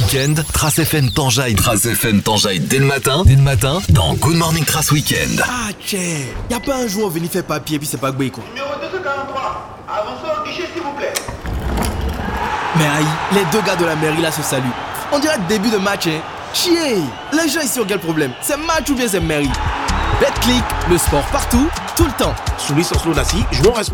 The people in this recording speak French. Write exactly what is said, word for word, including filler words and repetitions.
week-end, Trace F M t'enjaille. Trace F M t'enjaille dès le matin. Dès le matin, dans Good Morning Trace Weekend. Ah, tchè, y'a pas un jour on venu faire papier puis c'est pas que quoi. Numéro deux cent quarante-trois, avancez au guichet s'il vous plaît. Mais aïe, les deux gars de la mairie là se saluent. On dirait le début de match, hein. Chier, les gens ici ont quel problème? C'est match ou bien c'est mairie? BetClick, le sport partout, tout le temps. Souris sans slow d'assis, jouons responsable.